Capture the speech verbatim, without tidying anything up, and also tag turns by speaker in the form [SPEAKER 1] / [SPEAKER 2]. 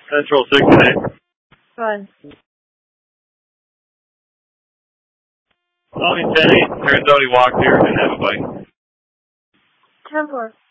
[SPEAKER 1] Central six and eight.
[SPEAKER 2] Fine.
[SPEAKER 1] Only ten eight. Turns out he walked here and didn't have a bike.
[SPEAKER 2] ten four.